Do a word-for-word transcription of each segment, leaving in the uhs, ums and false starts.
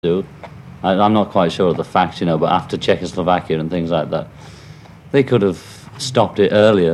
do. I, I'm not quite sure of the facts, you know, but after Czechoslovakia and things like that, they could have stopped it earlier,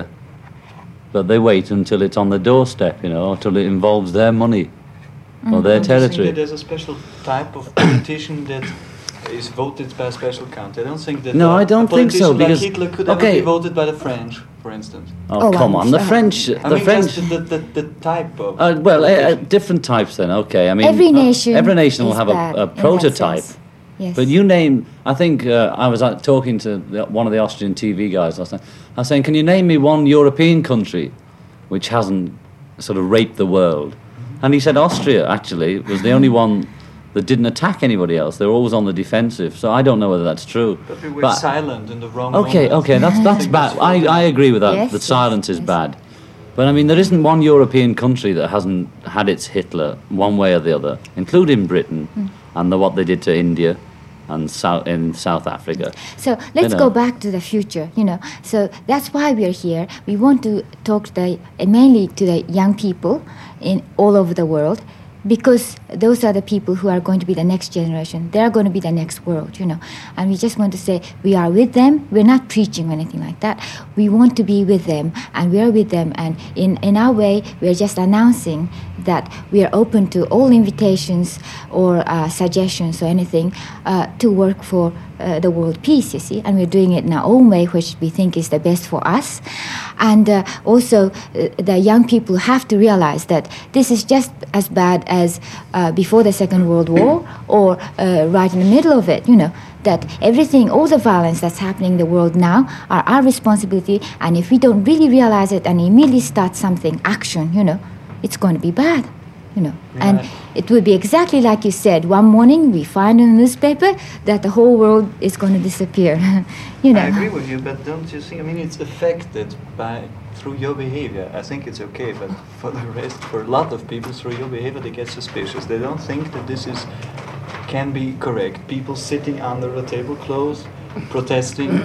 but they wait until it's on the doorstep, you know, until it involves their money mm. or their Don't territory. You think that there's a special type of politician that is voted by a special country? I don't think that no, uh, I don't a think so, politician because like Hitler could okay. ever be voted by the French, for instance. Oh, Oh, come I'm on, the sure. French, I the mean, French. just the, the, the type of. Uh, well, uh, uh, politician. different types then. Okay, I mean, Every uh, nation every nation will is have bad a, a in that prototype. sense. Yes. But you name, I think uh, I was uh, talking to the, one of the Austrian T V guys last night. I was saying, can you name me one European country which hasn't sort of raped the world? And he said Austria, actually, was the only one that didn't attack anybody else. They were always on the defensive. So I don't know whether that's true. But we were But- silent in the wrong Okay, moment. okay, that's that's think bad. that's I, what- I agree with that. Yes, that yes, silence is yes. bad. But I mean, there isn't one European country that hasn't had its Hitler one way or the other, including Britain Mm. and the, what they did to India and South, in South Africa. So let's know. go back to the future, you know. So that's why we are here. We want to talk to the, uh, mainly to the young people in all over the world, because those are the people who are going to be the next generation. They are going to be the next world, you know. And we just want to say we are with them. We're not preaching or anything like that. We want to be with them, and we are with them. And in, in our way, we are just announcing that we are open to all invitations or uh, suggestions or anything uh, to work for uh, the world peace, you see. And we're doing it in our own way, which we think is the best for us. And uh, also, uh, the young people have to realize that this is just as bad as uh, before the Second World War or uh, right in the middle of it, you know, that everything, all the violence that's happening in the world now are our responsibility. And if we don't really realize it and immediately start something, action, you know, it's going to be bad, you know. Yeah. And it will be exactly like you said. One morning we find in the newspaper that the whole world is going to disappear, you know. I agree with you, but don't you think? I mean, it's affected by through your behavior. I think it's okay, but for the rest, for a lot of people, through your behavior, they get suspicious. They don't think that this is can be correct. People sitting under the tablecloths, protesting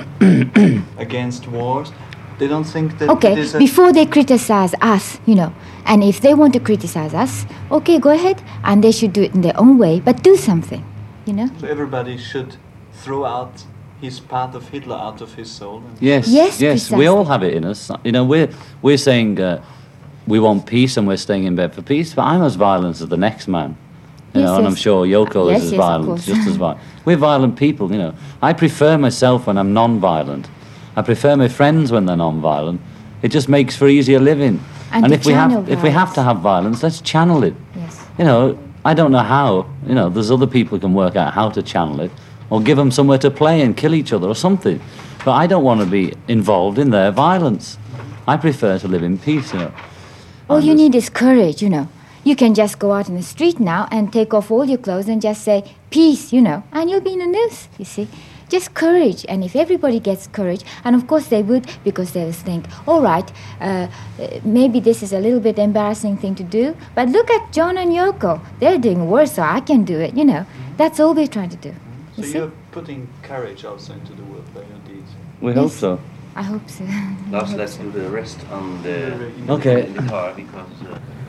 against wars. They don't think that. Okay, it is a before they criticize us, you know, and if they want to criticize us, okay, go ahead, and they should do it in their own way, but do something, you know. So everybody should throw out his part of Hitler out of his soul. And Yes, Yes, yes, we precisely. all have it in us. You know, we're we're saying uh, we want peace and we're staying in bed for peace, but I'm as violent as the next man. You Yes, know, and I'm yes. sure Yoko Yes, is as yes, of violent, course. just as violent. We're violent people, you know. I prefer myself when I'm non-violent. I prefer my friends when they're non-violent. It just makes for easier living. And to if we have channel if we have to violence. have violence, let's channel it. Yes. You know, I don't know how. You know, there's other people who can work out how to channel it, or give them somewhere to play and kill each other or something. But I don't want to be involved in their violence. I prefer to live in peace. You know. All And you this- need is courage, you know. You can just go out in the street now and take off all your clothes and just say, peace, you know, and you'll be in the news, you see. Just courage. And if everybody gets courage, and of course they would, because they will think, all right, uh, uh, maybe this is a little bit embarrassing thing to do, but look at John and Yoko. They're doing worse, so I can do it, you know. That's all we're trying to do. So You see? you're putting courage also into the world by your deeds. We Yes. hope so. I hope so. I Last, hope let's so. do the rest on the, Okay. in the car because uh,